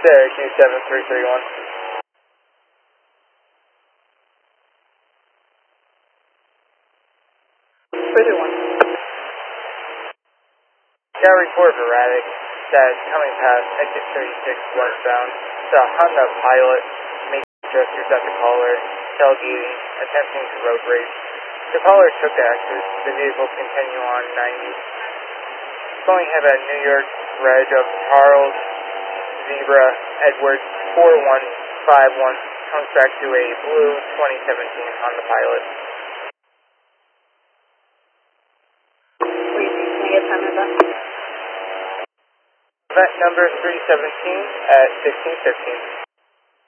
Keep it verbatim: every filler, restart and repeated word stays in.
Syracuse seven three three one. three three one. Got a report of erratic that's coming past exit thirty-six westbound. The Honda Pilot making gestures at the caller, tailgating, attempting to road race. The caller took the exit. The vehicles continue on ninety. Going ahead at New York Reg of Charles Zebra Edwards four one five one comes back to a blue twenty seventeen Honda Pilot. What do you think? Can I get time of that? Event number three seventeen at sixteen fifteen.